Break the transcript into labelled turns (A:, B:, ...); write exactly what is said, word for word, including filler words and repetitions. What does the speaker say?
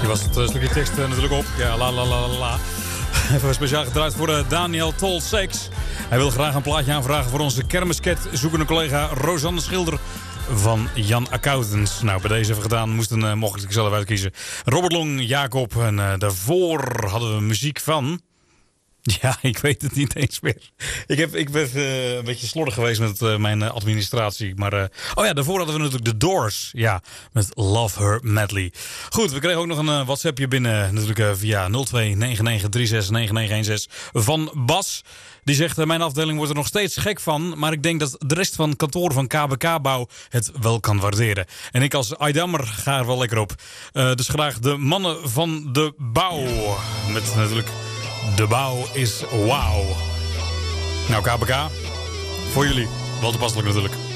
A: Die was het uh, stukje tekst uh, natuurlijk op. Ja, la la la la. Even speciaal gedraaid voor uh, Daniel Tolsex. Hij wil graag een plaatje aanvragen voor onze kermisket. Zoekende collega Rosanne Schilder van Jan Accountants. Nou, bij deze even gedaan. Moesten, uh, mocht ik zelf uitkiezen. Robert Long, Jacob. En uh, daarvoor hadden we muziek van... Ja, ik weet het niet eens meer. Ik, heb, ik ben uh, een beetje slordig geweest met uh, mijn uh, administratie. Maar, uh, oh ja, daarvoor hadden we natuurlijk The Doors. Ja, met Love Her Madly. Goed, we kregen ook nog een uh, WhatsAppje binnen. Natuurlijk uh, via nul twee negen negen drie zes negen negen een zes van Bas. Die zegt, uh, mijn afdeling wordt er nog steeds gek van. Maar ik denk dat de rest van het kantoor van K B K-bouw het wel kan waarderen. En ik als Aydammer ga er wel lekker op. Uh, dus graag de mannen van de bouw. Met natuurlijk... De bouw is wauw. Nou, K B K, voor jullie. Wel toepasselijk natuurlijk.